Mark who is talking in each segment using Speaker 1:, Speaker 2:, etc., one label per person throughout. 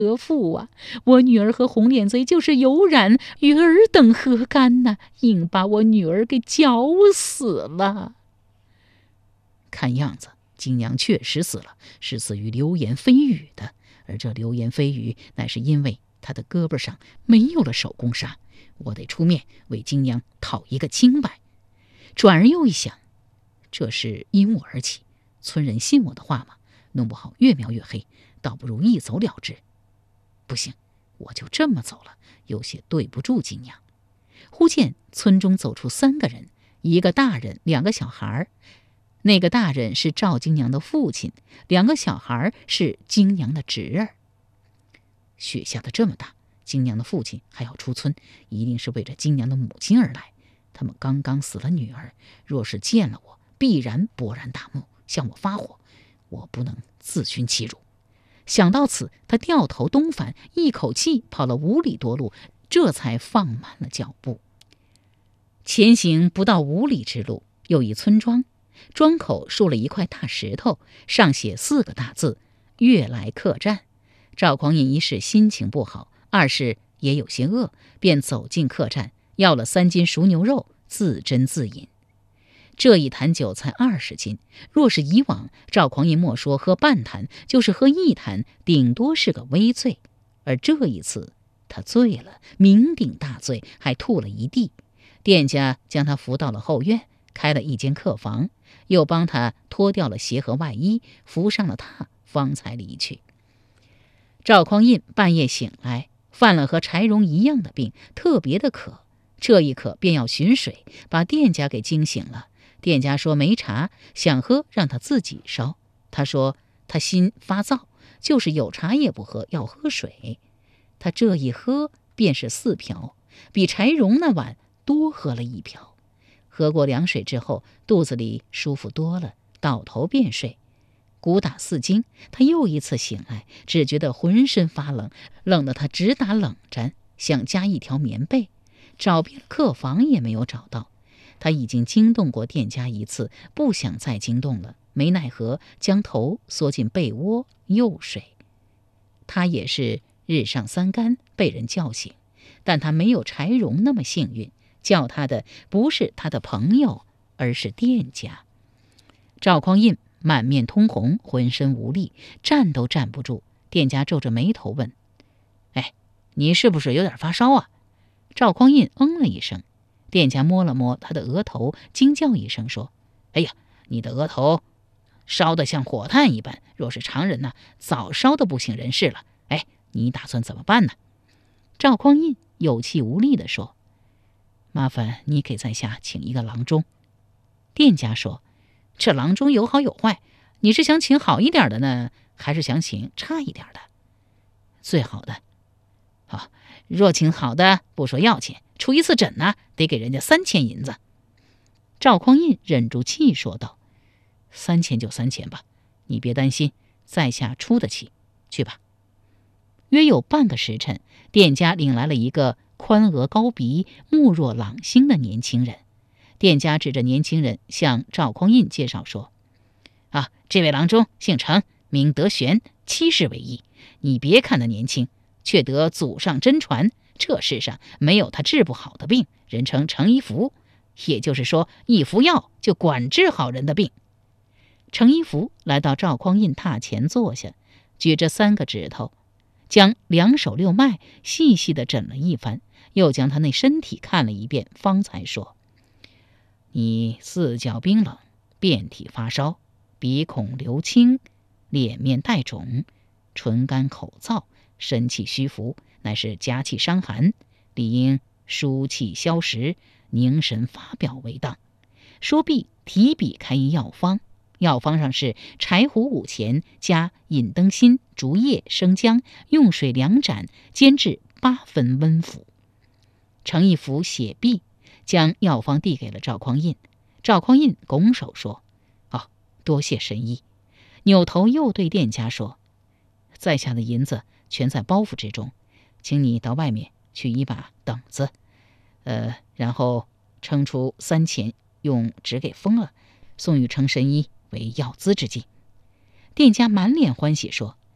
Speaker 1: 何父啊！我女儿和红脸贼就是有染，与尔等何干呢？硬把我女儿给绞死了。
Speaker 2: 看样子金娘确实死了，是死于流言蜚语的。而这流言蜚语乃是因为她的胳膊上没有了手工纱，我得出面为金娘讨一个清白。转而又一想，这事因我而起，村人信我的话吗？弄不好越描越黑，倒不如一走了之。不行，我就这么走了，有些对不住金娘。忽见村中走出3个人，一个大人，2个小孩。那个大人是赵金娘的父亲，2个小孩是金娘的侄儿。雪下得这么大，金娘的父亲还要出村，一定是为着金娘的母亲而来。他们刚刚死了女儿，若是见了我，必然勃然大怒，向我发火，我不能自寻其辱。想到此，他掉头东返，一口气跑了5里多路，这才放慢了脚步。前行不到5里之路，有一村庄，庄口竖了一块大石头，上写4个大字：悦来客栈。赵匡胤一是心情不好，二是也有些饿，便走进客栈，要了3斤熟牛肉，自斟自饮。这一坛酒才20斤，若是以往，赵匡胤莫说喝半坛，就是喝1坛，顶多是个微醉。而这一次他醉了，酩酊大醉，还吐了一地。店家将他扶到了后院，开了一间客房，又帮他脱掉了鞋和外衣，扶上了榻，方才离去。赵匡胤半夜醒来，犯了和柴荣一样的病，特别的渴。这一渴便要寻水，把店家给惊醒了。店家说没茶，想喝让他自己烧。他说他心发燥，就是有茶也不喝，要喝水。他这一喝便是4瓢，比柴荣那碗多喝了1瓢。喝过凉水之后，肚子里舒服多了，倒头便睡。鼓打4更，他又一次醒来，只觉得浑身发冷，冷得他直打冷战，想加一条棉被，找遍了客房也没有找到。他已经惊动过店家1次，不想再惊动了，没奈何，将头缩进被窝又睡。他也是日上3竿被人叫醒，但他没有柴荣那么幸运，叫他的不是他的朋友，而是店家。赵匡胤满面通红，浑身无力，站都站不住。店家皱着眉头问：哎，你是不是有点发烧啊？赵匡胤了一声。店家摸了摸他的额头，惊叫一声说：哎呀，你的额头烧得像火炭一般，若是常人呢，早烧得不省人事了。哎，你打算怎么办呢？赵匡胤有气无力地说：麻烦你给在下请一个郎中。店家说：这郎中有好有坏，你是想请好一点的呢，还是想请差一点的？最好的。好，若请好的，不说要钱，出一次诊呢，得给人家3000银子。赵匡胤忍住气说道：3000就3000吧，你别担心，在下出得起，去吧。约有半个时辰，店家领来了一个宽额高鼻、目若朗星的年轻人。店家指着年轻人向赵匡胤介绍说：这位郎中姓程，名德玄，70为一。你别看他年轻，却得祖上真传，这世上没有他治不好的病，人称程一福，也就是说一服药就管治好人的病。程一福来到赵匡胤榻前坐下，举着3个指头，将2手6脉细细地诊了一番，又将他那身体看了一遍，方才说：你4脚冰冷，遍体发烧，鼻孔流清，脸面带肿，唇干口燥，身气虚浮，乃是夹气伤寒，理应疏气消食，凝神发表为当。说毕，提笔开一药方，药方上是柴胡5钱，加引灯芯、竹叶、生姜，用水2盏，煎至8分温服。程一福写毕，将药方递给了赵匡胤。赵匡胤拱手说：多谢神医。扭头又对店家说：在下的银子全在包袱之中，请你到外面去一把等子，然后称出3钱，用纸给封了，送与程神医为药资之计。店家满脸欢喜说：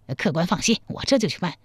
Speaker 2: 客官放心，我这就去办。